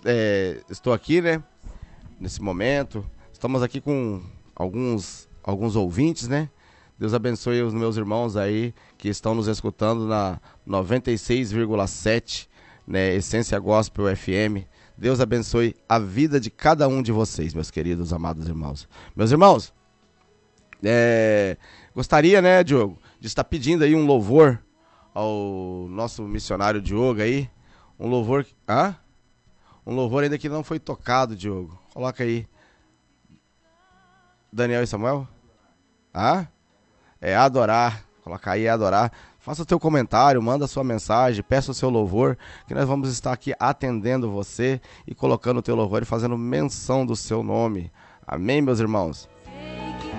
estou aqui, né? Nesse momento. Estamos aqui com alguns ouvintes, né? Deus abençoe os meus irmãos aí que estão nos escutando na 96,7, né? Essência Gospel FM. Deus abençoe a vida de cada um de vocês, meus queridos, amados irmãos. Meus irmãos, gostaria, né, Diogo, de estar pedindo aí um louvor ao nosso missionário Diogo aí. Um louvor... Um louvor ainda que não foi tocado, Diogo. Coloca aí. Daniel e Samuel? Adorar. Coloca aí, adorar. Faça o teu comentário, manda a sua mensagem, peça o seu louvor, que nós vamos estar aqui atendendo você e colocando o teu louvor e fazendo menção do seu nome. Amém, meus irmãos?